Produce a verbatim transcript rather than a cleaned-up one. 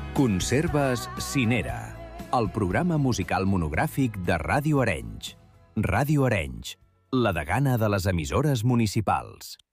Conserves Cinera, el programa musical monogràfic de Ràdio Arenys. Ràdio Arenys, la degana de les emissores municipals.